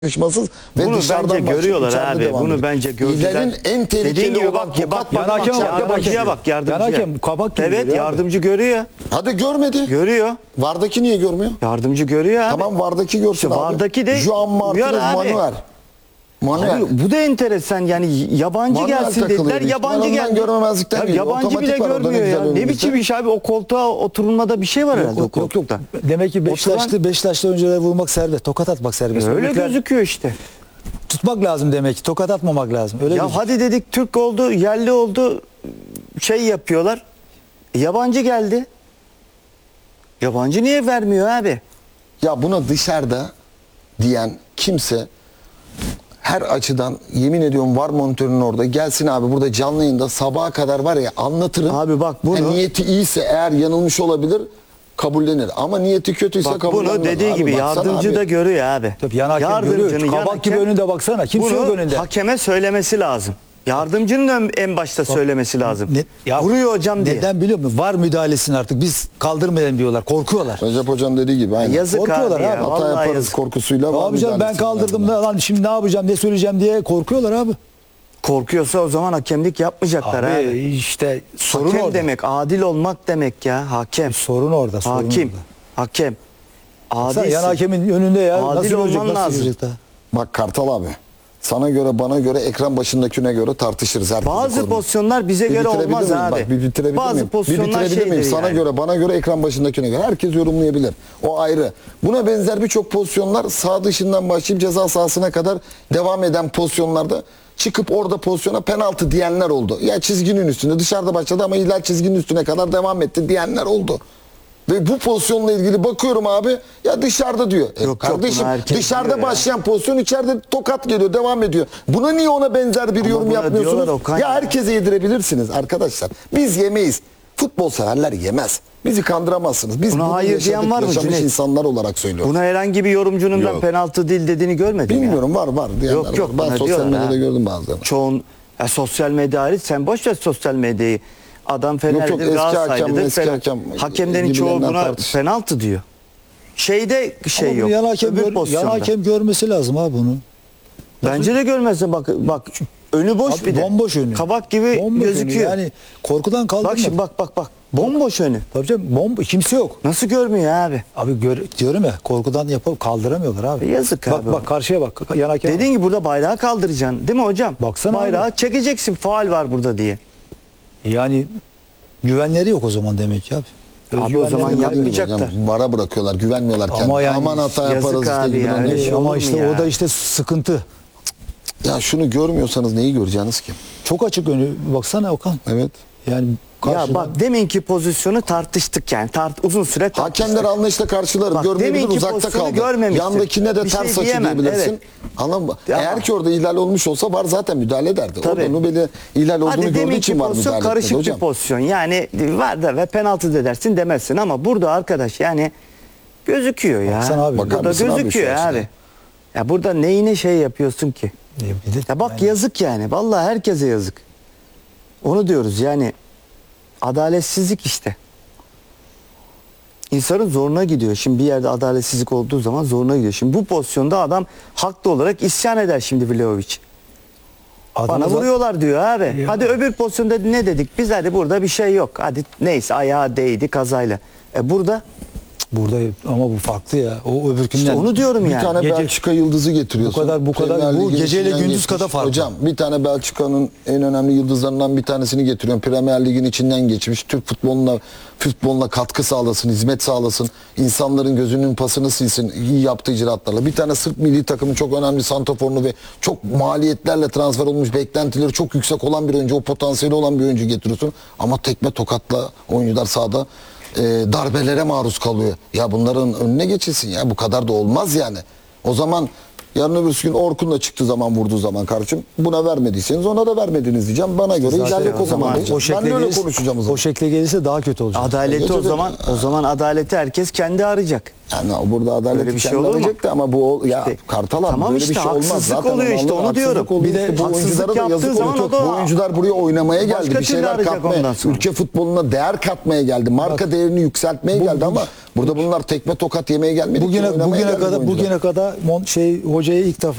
tartışmasız ve bunu dışarıdan bence görüyorlar abi. Bunu ediyor. bence gördüler. İllerin en tehlikeli gibi olan bak tokat yardımcıya bak yardımcıya. Yan hakem kabak gibi Evet geliyor yardımcı görüyor. Hadi görmedi. Görüyor. Vardaki niye görmüyor? Yardımcı görüyor abi. Tamam Vardaki görsün İşte abi. Vardaki de Juan Martinez uyar abi. Manuel. Abi, bu da enteresan yani yabancı Manuel gelsin takılıyor dediler büyük yabancı ihtimalle. Ondan geldi. görmemezlikten Ya geliyor. yabancı Otomatik bile var orada, ne görmüyor güzel ya. Ne oynuyor biçim işte. iş abi, o koltuğa oturulmada bir şey var herhalde o koltukta. Demek ki Beşiktaşlı oyunculara vurmak serbest. Tokat atmak serbest. Öyle Öbürler gözüküyor işte. tutmak lazım demek ki. Tokat atmamak lazım. Öyle Ya hadi dedik Türk oldu, yerli oldu, şey yapıyorlar. Yabancı geldi. Yabancı niye vermiyor abi? Ya buna dışarıda diyen kimse her açıdan yemin ediyorum var monitörün orada gelsin abi burada canlı yayında sabaha kadar var ya anlatırım. Abi bak bunu Ha, niyeti iyiyse eğer yanılmış olabilir kabullenir ama niyeti kötüyse bak kabullenmez. bunu dediği Abi gibi baksana yardımcı abi. da görüyor abi. Tabii yan hakem Yardımcının, görüyor. yan Kabak gibi hakem önünde baksana. Kimse yok bunu önünde. hakeme söylemesi lazım. Yardımcının en başta söylemesi lazım. Ya Vuruyor hocam diye. Neden biliyor musun? Var müdahalesini artık. Biz kaldırmayalım diyorlar. Korkuyorlar. Recep Hoca'nın dediği gibi aynen. Yazık Korkuyorlar abi ya. abi. Hata Vallahi yaparız yazık. korkusuyla. Ne var yapacağım ben müdahalesi kaldırdım lazım. da lan şimdi ne yapacağım ne söyleyeceğim diye korkuyorlar abi. Korkuyorsa o zaman hakemlik yapmayacaklar abi. Abi işte sorun Hakem orada. demek, adil olmak demek ya. Hakem. Sorun orada. Sorun Hakim. orada. Hakem. Baksana, Adilsin. yan hakemin önünde ya. Adil nasıl olacak? olman Nasıl lazım. olacak da? Bak Kartal abi. Sana göre bana göre ekran başındakine göre tartışırız. Herkese Bazı konuyu. pozisyonlar bize Bir göre bitirebilir olmaz miyim? abi. Bak, bir bitirebilir Bazı miyim? pozisyonlar Bir bitirebilir miyim? şeydir Sana yani. göre bana göre ekran başındakine göre. Herkes yorumlayabilir. O ayrı. Buna benzer birçok pozisyonlar sağ dışından başlayıp ceza sahasına kadar devam eden pozisyonlarda çıkıp orada pozisyona penaltı diyenler oldu. Ya çizginin üstünde dışarıda başladı ama illa çizginin üstüne kadar devam etti diyenler oldu. Ve bu pozisyonla ilgili bakıyorum abi ya dışarıda diyor. Yok, Kardeşim bunu herkes dışarıda diyor ya. başlayan pozisyon içeride tokat geliyor devam ediyor. Buna niye ona benzer bir Ama yorum buna yapmıyorsunuz? diyorlar Okan Ya ya. herkese yedirebilirsiniz arkadaşlar. Biz yemeyiz. Futbol severler yemez. Bizi kandıramazsınız. Biz Buna bunu hayır yaşadık, diyen var mı yaşamış Cüneyt? insanlar olarak söylüyorum. Buna herhangi bir yorumcunun ben Yok. penaltı değil dediğini görmedim ya. Bilmiyorum var diyenler Yok, yok, var. Ben bana sosyal diyorlar medyada ha. gördüm bazılarını. Çoğun sosyal medya hariç sen boş ver sosyal medyayı. Adam Fener'dir, eski hakem, Galatasaraylıdır. eski hakem Hakemlerin çoğu gibilerinden buna tartış. penaltı diyor. Şeyde şey Ama bunu yok. yan hakem, Öbür yan pozisyonda. hakem görmesi lazım abi bunu. Bence de görmezsin bak önü boş Abi bir de. bomboş önü. Kabak gibi Bomboş gözüküyor. önü. Yani korkudan kaldırma. Bak şimdi bak. Bomboş önü. Tabii canım kimse yok. Nasıl görmüyor abi? Abi diyorum ya korkudan yapıp kaldıramıyorlar abi. Yazık bak, abi. Bak karşıya bak. Yan hakem. Dediğin gibi burada bayrağı kaldıracaksın değil mi hocam? Baksana bayrağı abi. çekeceksin faul var burada diye. Yani güvenleri yok o zaman demek ki abi. Abi o zaman Özgüvenleri yok. yapmayacaklar. Vara bırakıyorlar, güvenmiyorlar Ama kendine. yani Aman hata yazık yaparız işte. abi gibi ya, ne öyle şey. şey olur Ama mu işte ya? o da işte sıkıntı. Ya şunu görmüyorsanız neyi göreceğiniz ki? Çok açık önü. Baksana Okan. Evet. Yani Ya karşıdan. bak deminki pozisyonu tartıştık yani. Uzun süre tartıştık. Hakemler anlayışla karşılarım. Bak, Görmeyebilir, deminki uzakta pozisyonu kaldı. görmemişsin. Yandakine de Bir şey ters açı diyemem, diyebilirsin. evet. Anladın mı? Ya Eğer bak. ki orada ihlal olmuş olsa var zaten müdahale ederdi. Tabii. Orada Nubel'e ihlal olduğunu Hadi gördüğü deminki için var pozisyon müdahale etmedi karışık bir hocam. pozisyon. Yani var da ve penaltı de dersin demezsin ama burada arkadaş yani gözüküyor ya. Baksana abi. Bakar Burada mısın abi gözüküyor şu abi. açıdan? Ya burada neyine şey yapıyorsun ki? Bir de- Ya bak yani- yazık yani. Vallahi herkese yazık. Onu diyoruz yani. Adaletsizlik işte. İnsanın zoruna gidiyor. Şimdi bir yerde adaletsizlik olduğu zaman zoruna gidiyor. Şimdi bu pozisyonda adam haklı olarak isyan eder şimdi Vlahovic. Bana vuruyorlar diyor abi. Ya. Hadi öbür pozisyonda ne dedik? Biz hadi burada bir şey yok. Hadi neyse ayağı değdi kazayla. Burada Burada ama bu farklı ya. O öbürkünden. işte onu diyorum Bir yani. tane Gece- Belçika yıldızı getiriyorsun. bu kadar Premier bu Lig'in geceyle içinden gündüz geçmiş. kadar farklı. Hocam bir tane Belçika'nın en önemli yıldızlarından bir tanesini getiriyorsun. Premier Lig'in içinden geçmiş. Türk futboluna katkı sağlasın, hizmet sağlasın. İnsanların gözünün pasını silsin. İyi yaptığı icraatlarla. Bir tane Sırp milli takımın çok önemli santraforunu ve çok maliyetlerle transfer olmuş, beklentileri çok yüksek olan bir oyuncu, o potansiyeli olan bir oyuncu getiriyorsun. Ama tekme tokatla oyuncular sahada darbelere maruz kalıyor. Ya bunların önüne geçilsin ya. Bu kadar da olmaz yani. O zaman yarın öbür gün Orkun'la çıktığı zaman vurduğu zaman kardeşim buna vermediyseniz ona da vermediniz diyeceğim. Bana göre Zaten ilerlik o zaman. o Ben de öyle gelirse- konuşacağım o zaman. O şekle gelirse daha kötü olacak. Adaleti o zaman adaleti herkes kendi arayacak. Yani burada adalet Öyle bir bir şey kendi olur mu? arayacak da ama bu ya İşte, Kartal abi tamam böyle işte, bir şey olmaz. haksızlık Zaten oluyor işte, onu haksızlık diyorum. oluyor. Bir de İşte bu haksızlık oyunculara da yaptığı yazık zaman oluyor. o da- Bu oyuncular buraya oynamaya Başka geldi. Bir türlü şeyler arayacak katmaya, ondan sonra. ülke futboluna değer katmaya geldi. Marka değerini yükseltmeye geldi ama Burada bunlar tekme tokat yemeye gelmedi. ki, oynamaya geldi bu oyuncular. Bugüne kadar hocayı ilk defa